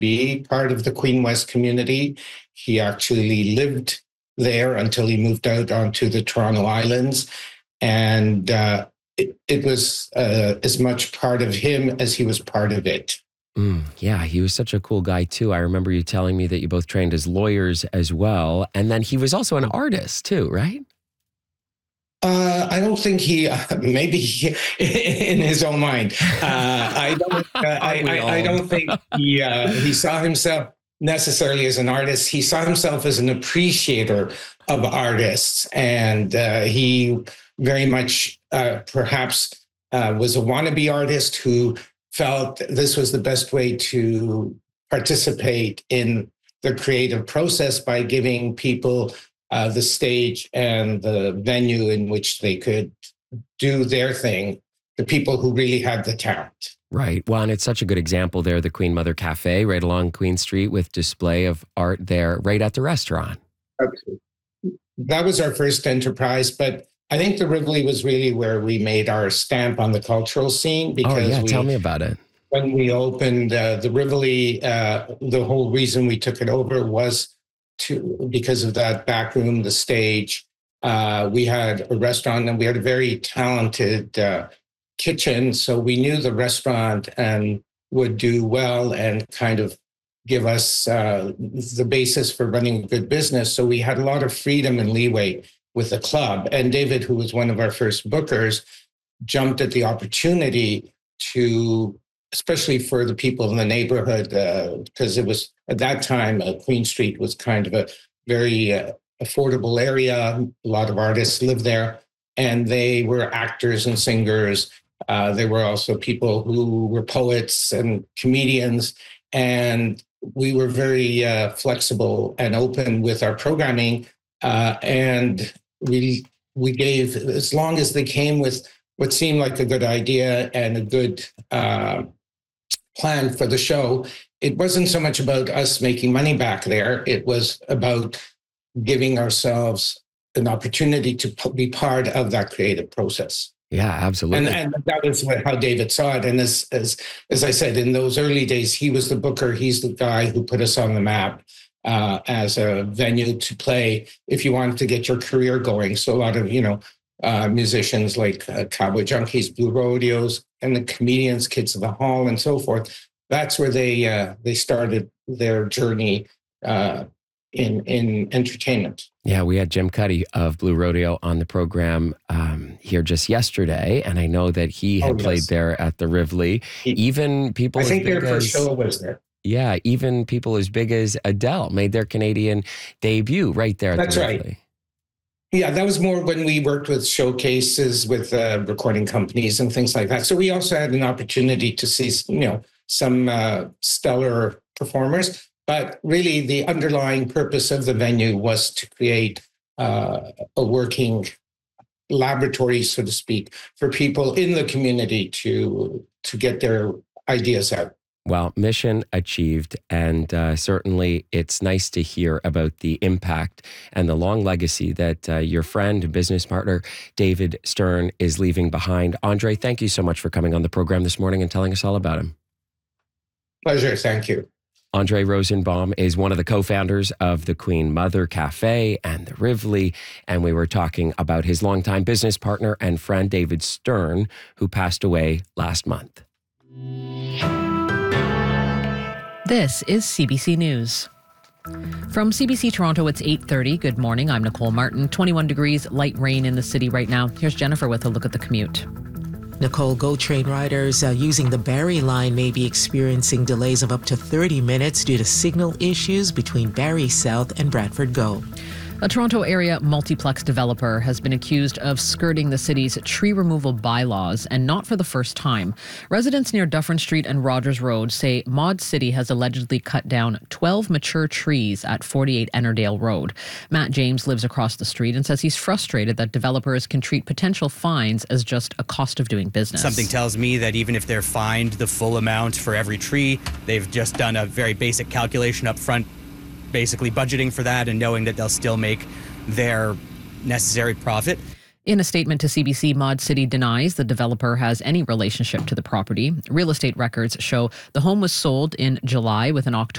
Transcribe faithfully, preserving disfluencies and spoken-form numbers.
be part of the Queen West community. He actually lived there until he moved out onto the Toronto Islands. And uh, it, it was uh, as much part of him as he was part of it. Mm, yeah, he was such a cool guy too. I remember you telling me that you both trained as lawyers as well. And then he was also an artist too, right? Uh, I don't think he, uh, maybe he, in his own mind. Uh, I don't. Uh, I, I, I don't think he uh, he saw himself necessarily as an artist. He saw himself as an appreciator of artists, and uh, he very much uh, perhaps uh, was a wannabe artist who felt this was the best way to participate in the creative process by giving people Uh, the stage and the venue in which they could do their thing, the people who really had the talent. Right. Well, and it's such a good example there, the Queen Mother Cafe right along Queen Street with display of art there right at the restaurant. Okay. That was our first enterprise, but I think the Rivoli was really where we made our stamp on the cultural scene. Because oh, yeah. we, Tell me about it. When we opened uh, the Rivoli, uh, the whole reason we took it over was To, because of that back room, the stage. Uh, we had a restaurant and we had a very talented uh, kitchen. So we knew the restaurant and would do well and kind of give us uh, the basis for running a good business. So we had a lot of freedom and leeway with the club. And David, who was one of our first bookers, jumped at the opportunity to, especially for the people in the neighborhood, because uh, it was at that time, uh, Queen Street was kind of a very uh, affordable area. A lot of artists lived there, and they were actors and singers. Uh, there were also people who were poets and comedians, and we were very uh, flexible and open with our programming. Uh, and we we gave, as long as they came with what seemed like a good idea and a good uh, plan for the show, it wasn't so much about us making money back there. It was about giving ourselves an opportunity to be part of that creative process. Yeah, absolutely. And, and that was what, how David saw it. And as, as as I said, in those early days, he was the booker. He's the guy who put us on the map uh, as a venue to play if you wanted to get your career going. So a lot of, you know, uh, musicians like uh, Cowboy Junkies, Blue Rodeos, and the comedians, Kids of the Hall, and so forth. That's where they uh, they started their journey uh, in in entertainment. Yeah, we had Jim Cuddy of Blue Rodeo on the program um, here just yesterday, and I know that he had oh, yes. played there at the Rivoli. He, even people, I think their first as, show was there. Yeah, even people as big as Adele made their Canadian debut right there at That's the right. Rivoli. Yeah, that was more when we worked with showcases with uh, recording companies and things like that. So we also had an opportunity to see, you know, some uh, stellar performers. But really, the underlying purpose of the venue was to create uh, a working laboratory, so to speak, for people in the community to to get their ideas out. Well, mission achieved, and uh, certainly it's nice to hear about the impact and the long legacy that uh, your friend and business partner, David Stern, is leaving behind. Andre, thank you so much for coming on the program this morning and telling us all about him. Pleasure, thank you. Andre Rosenbaum is one of the co-founders of the Queen Mother Cafe and the Rivoli, and we were talking about his longtime business partner and friend, David Stern, who passed away last month. This is C B C News. From C B C Toronto, it's eight thirty. Good morning. I'm Nicole Martin. twenty-one degrees, light rain in the city right now. Here's Jennifer with a look at the commute. Nicole, GO train riders uh, using the Barrie line may be experiencing delays of up to thirty minutes due to signal issues between Barrie South and Bradford GO. A Toronto area multiplex developer has been accused of skirting the city's tree removal bylaws, and not for the first time. Residents near Dufferin Street and Rogers Road say Mod City has allegedly cut down twelve mature trees at forty-eight Ennerdale Road. Matt James lives across the street and says he's frustrated that developers can treat potential fines as just a cost of doing business. Something tells me that even if they're fined the full amount for every tree, they've just done a very basic calculation up front, basically budgeting for that and knowing that they'll still make their necessary profit. In a statement to C B C, Mod City denies the developer has any relationship to the property. Real estate records show the home was sold in July with an October